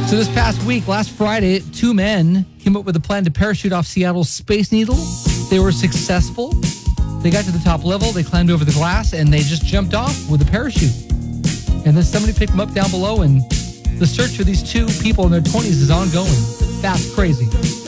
So this past week, last Friday, two men came up with a plan to parachute off Seattle's Space Needle. They were successful. They got to the top level, they climbed over the glass, and they just jumped off with a parachute. And then somebody picked them up down below, and the search for these two people in their 20s is ongoing. That's crazy.